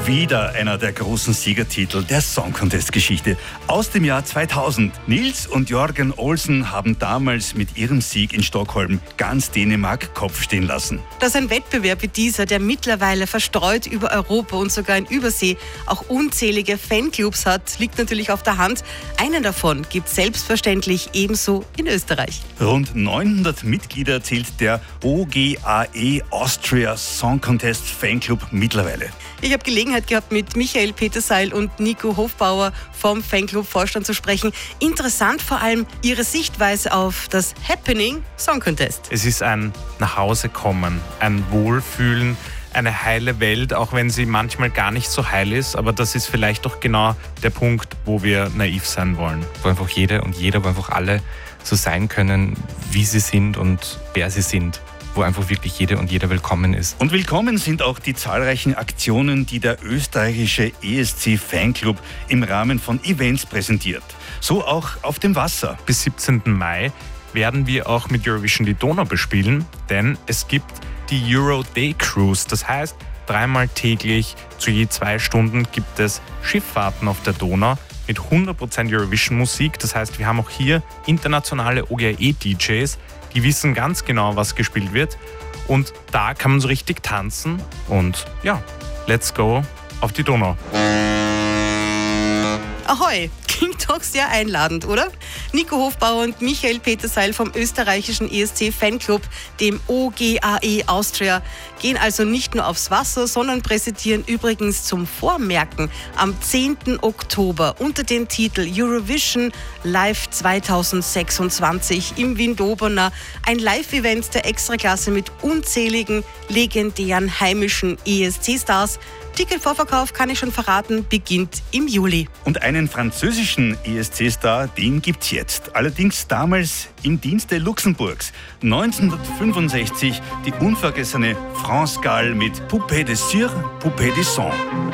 Wieder einer der großen Siegertitel der Song Contest-Geschichte aus dem Jahr 2000. Nils und Jørgen Olsen haben damals mit ihrem Sieg in Stockholm ganz Dänemark Kopf stehen lassen. Dass ein Wettbewerb wie dieser, der mittlerweile verstreut über Europa und sogar in Übersee auch unzählige Fanclubs hat, liegt natürlich auf der Hand. Einen davon gibt es selbstverständlich ebenso in Österreich. Rund 900 Mitglieder zählt der OGAE Austria Song Contest Fanclub mittlerweile. Ich habe Gelegenheit gehabt, mit Michael Peterseil und Nico Hofbauer vom Fanclub-Vorstand zu sprechen. Interessant vor allem ihre Sichtweise auf das Happening Song Contest. Es ist ein Nachhausekommen, ein Wohlfühlen, eine heile Welt, auch wenn sie manchmal gar nicht so heil ist. Aber das ist vielleicht doch genau der Punkt, wo wir naiv sein wollen. Wo einfach jede und jeder, wo einfach alle so sein können, wie sie sind und wer sie sind. Wo einfach wirklich jede und jeder willkommen ist. Und willkommen sind auch die zahlreichen Aktionen, die der österreichische ESC Fanclub im Rahmen von Events präsentiert. So auch auf dem Wasser. Bis 17. Mai werden wir auch mit Eurovision die Donau bespielen, denn es gibt die Euro Day Cruise. Das heißt, 3-mal täglich zu je 2 Stunden gibt es Schifffahrten auf der Donau mit 100% Eurovision-Musik. Das heißt, wir haben auch hier internationale OGAE-DJs, die wissen ganz genau, was gespielt wird. Und da kann man so richtig tanzen. Und ja, let's go auf die Donau. Ahoi, klingt doch sehr einladend, oder? Nico Hofbauer und Michael Peterseil vom österreichischen ESC Fanclub, dem OGAE Austria, gehen also nicht nur aufs Wasser, sondern präsentieren übrigens zum Vormerken am 10. Oktober unter dem Titel Eurovision Live 2026 im Windobona ein Live-Event der Extraklasse mit unzähligen legendären heimischen ESC-Stars. Ticketvorverkauf, kann ich schon verraten, beginnt im Juli. Und einen französischen ESC-Star, den gibt's jetzt. Allerdings damals im Dienste Luxemburgs. 1965 die unvergessene France Gall mit Poupée de Cire, Poupée de Sang.